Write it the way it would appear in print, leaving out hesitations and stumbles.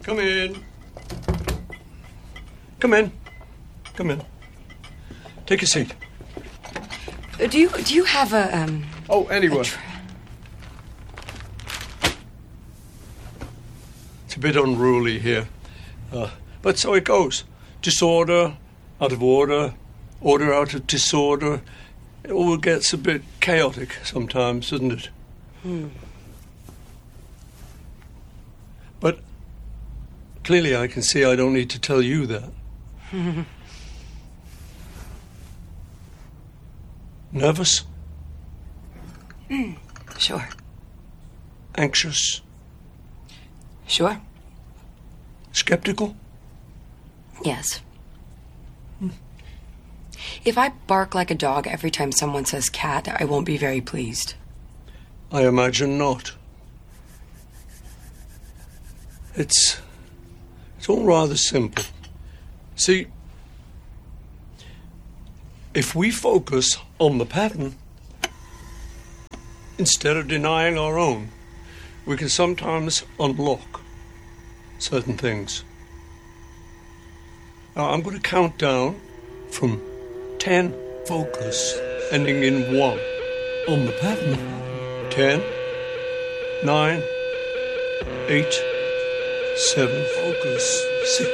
Come in. Come in. Come in. Take a seat. Do you have a Oh, anyway. It's a bit unruly here. But so it goes. Disorder, out of order, order out of disorder. It all gets a bit chaotic sometimes, doesn't it? But clearly I can see I don't need to tell you that. Nervous? Sure. Anxious? Sure. Skeptical? Yes. If I bark like a dog every time someone says cat, I won't be very pleased. I imagine not. It's all rather simple. See, if we focus on the pattern instead of denying our own, we can sometimes unlock certain things. Now, I'm going to count down from 10, focus, ending in 1, on the pattern. 10, 9, 8, 7, focus, 6.